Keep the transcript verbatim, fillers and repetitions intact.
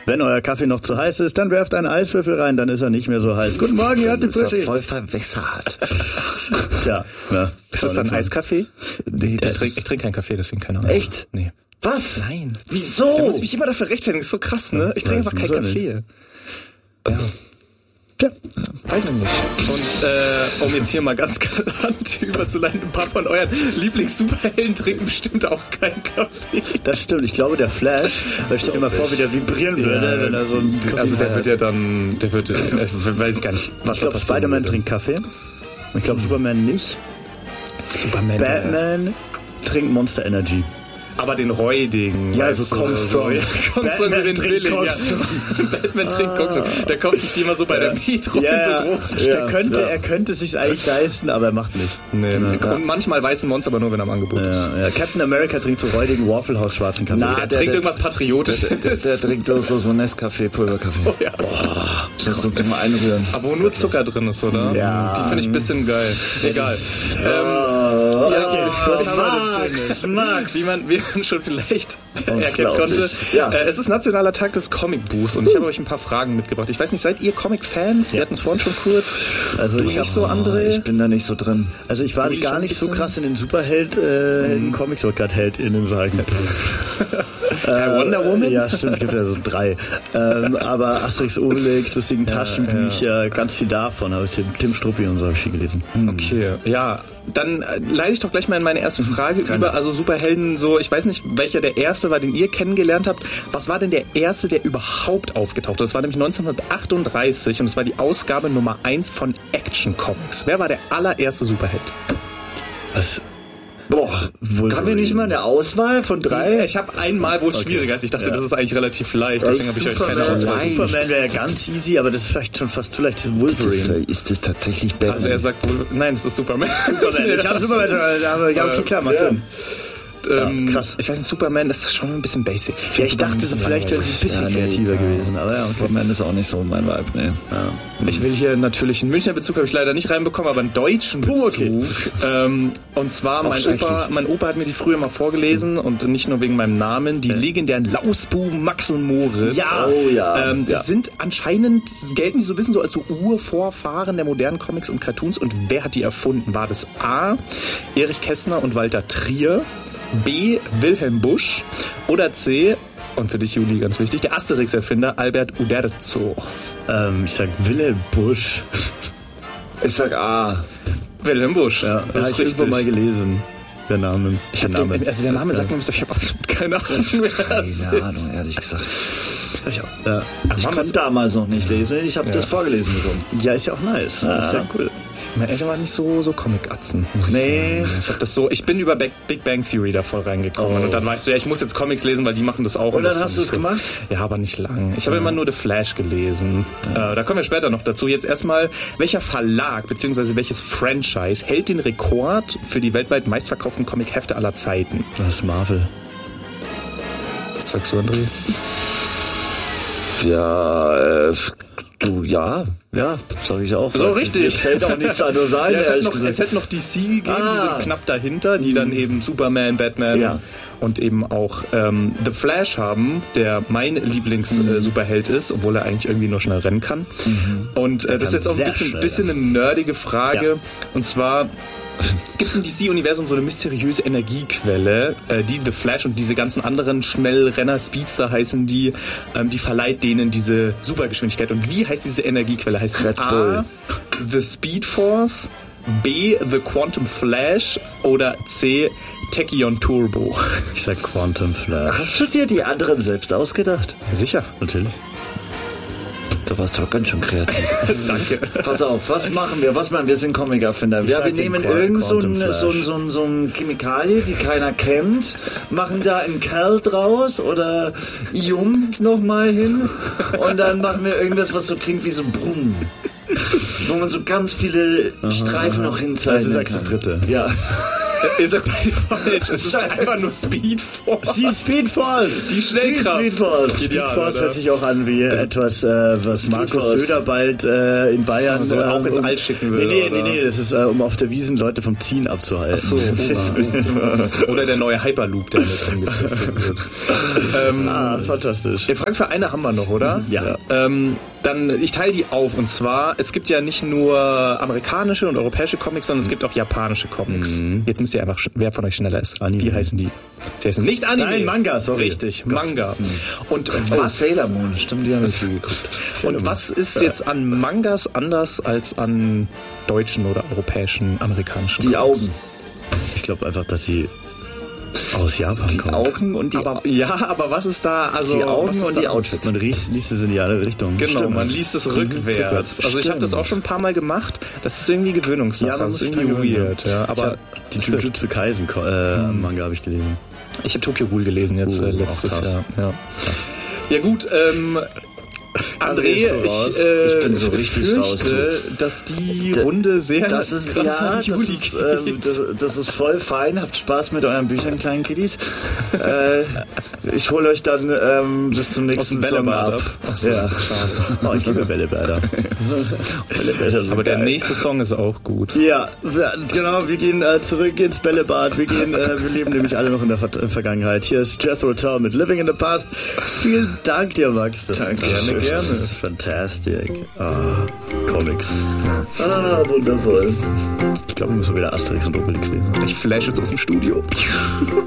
Wenn euer Kaffee noch zu heiß ist, dann werft einen Eiswürfel rein, dann ist er nicht mehr so heiß. Guten Morgen, ihr habt die Frische. Voll verwässert. Tja, ja. Ist das dann Eiskaffee? Nee, Ich das trinke trink keinen Kaffee, deswegen keine Ahnung. Echt? Nee. Was? Nein. Wieso? Da muss ich mich immer dafür rechtfertigen, das ist so krass, ne? Ich trinke Ja, einfach keinen wieso Kaffee. Ja. Tja. Weiß man nicht. Und äh, um jetzt hier mal ganz galant überzuleiten, ein paar von euren Lieblings-Superhelden trinken bestimmt auch keinen Kaffee. Das stimmt. Ich glaube, der Flash, da steht immer vor, wie der vibrieren würde, wenn er so ein Also der wird ja dann, der wird, äh, weiß ich gar nicht, was Ich glaube, da passieren Spider-Man würde. trinkt Kaffee. Ich glaube, Superman nicht. Superman. Batman trinkt Monster Energy. Aber den räudigen. Ja, weißt also du, Kong Strong. Ja, Kong Strong, Batman den trinkt Billing, Kong ja. Strong. Batman trinkt Kong Strong. Der kauft sich die immer so bei der Metro Ja, in so ja. großen Er Stück. könnte, ja. er könnte es sich eigentlich leisten, aber er macht nicht. Nee, Ja. und manchmal weiß ein Monster, aber nur wenn er im Angebot ist. Ja, ja. Captain America trinkt so räudigen Waffle House schwarzen Kaffee. Na, Der, der- trinkt der- irgendwas Patriotisches. Der, der trinkt so, so, so Nescafé, Pulverkaffee. Oh, ja. Das so zum Einrühren. Aber wo nur Zucker drin ist, oder? Ja. Die finde ich ein bisschen geil. Egal. Ähm, Oh, ja, okay. Was haben wir denn Max, Schönes? Max. Wie man, wie man schon vielleicht erkennen Unglaublich. konnte. Ja. Äh, es ist Nationaler Tag des Comicbuchs und ich habe euch ein paar Fragen mitgebracht. Ich weiß nicht, seid ihr Comic-Fans? Wir hatten es vorhin schon kurz. Also Du ich nicht so, André? Ich bin da nicht so drin. Also ich war Uli gar schon nicht ein so bisschen? krass in den Superheld-Comics, äh, ich wollte gerade HeldInnen sagen. Äh, Wonder Woman? Ja, stimmt, gibt ja so drei. Ähm, aber Asterix, Obelix, lustigen Taschenbücher, ganz viel davon. Habe ich den Tim Struppi und so habe ich viel gelesen. Okay, ja. Dann äh, leite ich doch gleich mal in meine erste Frage über. Also Superhelden, so, ich weiß nicht, welcher der erste war, den ihr kennengelernt habt. Was war denn der erste, der überhaupt aufgetaucht ist? Das war nämlich neunzehnhundertachtunddreißig und es war die Ausgabe Nummer eins von Action Comics. Wer war der allererste Superheld? Was? Boah, haben wir nicht mal eine Auswahl von drei? Ich habe einmal, wo es schwieriger ist. Ich dachte, Ja. das ist eigentlich relativ leicht. Deswegen habe ich euch keine Superman, Auswahl. Auswahl. Superman wäre ja ganz easy, aber das ist vielleicht schon fast zu leicht. Wolverine. Vielleicht ist das tatsächlich Batman. Also er sagt wohl, nein, es ist Superman. Superman. Ich habe Superman, aber ja, okay, klar, macht Ja. Sinn. ähm, krass. Ich weiß nicht, Superman ist schon ein bisschen basic. Ja, ich dachte, so vielleicht wäre sie ein bisschen kreativer gewesen, aber ja, okay. Superman ist auch nicht so mein Vibe, ne. Ich will hier natürlich einen Münchner Bezug, habe ich leider nicht reinbekommen, aber einen deutschen Bezug. Oh, okay. Ähm, und zwar, mein schrecklich. Opa, mein Opa hat mir die früher mal vorgelesen und nicht nur wegen meinem Namen, die legendären Lausbu, Max und Moritz. Ja. Oh ja. Ähm, das ja. sind anscheinend, gelten die so ein bisschen so als so Urvorfahren der modernen Comics und Cartoons. Und wer hat die erfunden? War das A. Erich Kästner und Walter Trier, B. Wilhelm Busch oder C. Und für dich, Juli, ganz wichtig, der Asterix-Erfinder Albert Uderzo. Ähm, ich sag Wilhelm Busch. Ich sag A. Wilhelm Busch. Ja, das habe ist ich irgendwo richtig. mal gelesen. Der Name. Ich hab den, also der Name sagt mir was, aber ich habe absolut keine Ahnung mehr. Keine Ahnung, ehrlich gesagt. Ja, ja. Ich konnte damals noch nicht lesen, ich habe das vorgelesen bekommen. ja, ist ja auch nice. Das ist ja cool. Meine Eltern waren nicht so, so Comic-Atzen. muss ich Nee. sagen. Ich hab das so, ich bin über Big Big Bang Theory da voll reingekommen. Oh. Und dann weißt du, ja, ich muss jetzt Comics lesen, weil die machen das auch. Und dann das hast fand du ich es so. gemacht? Ja, aber nicht lang. Ich habe immer nur The Flash gelesen. Äh, da kommen wir später noch dazu. Jetzt erstmal, welcher Verlag bzw. welches Franchise hält den Rekord für die weltweit meistverkauften Comic-Hefte aller Zeiten? Das ist Marvel. Was sagst du, André? Ja, äh, du, ja, ja, sag ich auch. So, richtig. Mir fällt auch nichts anderes ein, Ja, es, hätte ehrlich noch, gesagt. es hätte noch D C gegeben, Ah. die sind knapp dahinter, die dann eben Superman, Batman Ja. und eben auch ähm, The Flash haben, der mein Lieblings-Superheld ist, obwohl er eigentlich irgendwie nur schnell rennen kann. Und äh, das ist kann jetzt auch ein sehr bisschen, schnell, bisschen eine nerdige Frage. Ja. Und zwar gibt es im D C-Universum so eine mysteriöse Energiequelle, äh, die The Flash und diese ganzen anderen Schnellrenner, Speedster heißen die, ähm, die verleiht denen diese Supergeschwindigkeit. Und wie heißt diese Energiequelle? Heißt Red A, Bull. The Speed Force, B, The Quantum Flash oder C, Tachyon Turbo? Ich sag Quantum Flash. Hast du dir die anderen selbst ausgedacht? Sicher. Natürlich. Du warst doch ganz schön kreativ. Danke. Pass auf, was machen wir? Was machen wir? Wir sind Comic-Erfinder. Ich Ja, sag wir den nehmen Quantum irgend so ein, Flash. so, ein, so, ein, so ein Chemikalie, die keiner kennt, machen da einen Kerl draus oder Ium nochmal hin und dann machen wir irgendwas, was so klingt wie so Brumm. Wo man so ganz viele Streifen noch hinzeichnen Also du sagst kann. das dritte. Ja. Ihr seid beide falsch. Es ist einfach nur Speed Force. Die Speed Force. Die Schnellkraft. Die Speed Force. Speed Ideal, Force oder? hört sich auch an wie etwas, äh, was Markus Force. Söder bald äh, in Bayern Also äh, auch ins um, All schicken will, Nee, nee, oder? nee, nee, das ist, äh, um auf der Wiesn Leute vom Ziehen abzuhalten. So, oder der neue Hyperloop, der mit angetestet wird. ähm, Ah, fantastisch. Die Frage für eine haben wir noch, oder? Ja. Ähm, dann, ich teile die auf. Und zwar, es gibt ja nicht nur amerikanische und europäische Comics, sondern es gibt auch japanische Comics. Mhm. Jetzt müsst ihr einfach, sch- wer von euch schneller ist. Anime. Wie heißen die? Sie heißen nicht Anime. Nein, Manga, sorry. Richtig, Gott. Manga. Und Oh, was, Sailor Moon, stimmt, die haben wir viel geguckt. und was ist jetzt an Mangas anders als an deutschen oder europäischen, amerikanischen Die Comics? Augen. Ich glaube einfach, dass sie aus Japan Die kommen. Augen und die Aber, ja, aber was ist da? Also, Die was Augen ist und da? die Outfits. Man liest, liest es in die andere Richtung. Genau, Stimmt. man liest es rückwärts. rückwärts. Also ich habe das auch schon ein paar Mal gemacht. Das ist irgendwie Gewöhnungssache. Ja, man das muss ist dran irgendwie gewöhnen. weird. Ja, Ich aber hab die Jujutsu Kaisen äh, Manga habe ich gelesen. ich habe Tokyo Ghoul gelesen jetzt Uh, äh, letztes auch tough. Jahr. Ja, ja gut, ähm, André, ist so raus. ich, äh, Ich bin so richtig fürchte, raus, dass die Da- Runde sehr Das ist, krass ja, an das Juli ist, geht. ähm, das, das ist voll fein. Habt Spaß mit euren Büchern, kleinen Kiddies. äh, ich hole euch dann ähm, bis zum nächsten dem Song Bällebad ab. ab. Ach so, Ja. Oh, ich liebe Bällebäder. Bällebäder sind Aber der geil. nächste Song ist auch gut. Ja, wir- genau, wir gehen äh, zurück ins Bällebad. Wir gehen, äh, wir leben nämlich alle noch in der Ver äh, Vergangenheit. Hier ist Jethro Tull mit Living in the Past. Vielen Dank dir, Max. Das Danke, ist gerne, das gerne. ist fantastic. Ah, Comics. Ah, wundervoll. Ich glaube, ich muss mal wieder Asterix und Obelix lesen. Ich flash jetzt aus dem Studio.